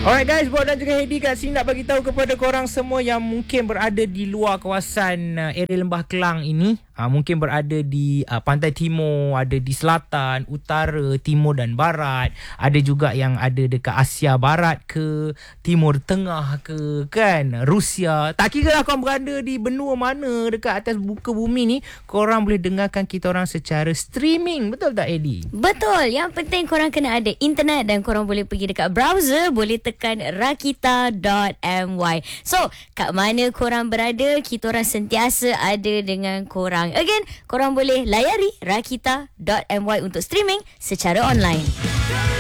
Alright guys, Bob dan juga Hedi kat sini nak bagi tahu kepada korang semua yang mungkin berada di luar kawasan area Lembah Kelang ini, mungkin berada di pantai timur, ada di selatan, utara, timur dan barat, ada juga yang ada dekat Asia Barat ke, Timur Tengah ke, kan, Rusia. Tak kira lah korang berada di benua mana dekat atas muka bumi ni, korang boleh dengarkan kita orang secara streaming. Betul tak, Hedi? Betul. Yang penting korang kena ada internet dan korang boleh pergi dekat browser, boleh tekan rakita.my. So, kat mana korang berada, kita orang sentiasa ada dengan korang. Again, korang boleh layari rakita.my untuk streaming secara online.